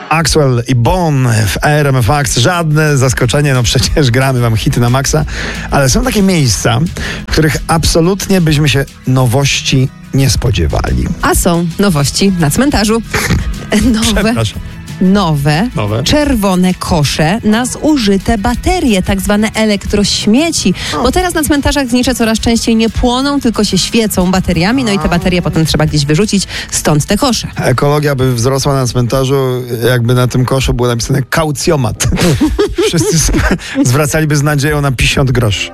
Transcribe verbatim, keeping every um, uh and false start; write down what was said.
Axwell i Bon w R M F Max. Żadne zaskoczenie, no przecież gramy wam hity na maksa, ale są takie miejsca, w których absolutnie byśmy się nowości nie spodziewali. A są nowości na cmentarzu. Nowe. Przepraszam. Nowe, Nowe, czerwone kosze na zużyte baterie, tak zwane elektrośmieci. O. Bo teraz na cmentarzach znicze coraz częściej nie płoną, tylko się świecą bateriami, no i te baterie potem trzeba gdzieś wyrzucić, stąd te kosze. Ekologia by wzrosła na cmentarzu, jakby na tym koszu było napisane kaucjomat. Wszyscy zwracaliby z nadzieją na pięćdziesiąt groszy.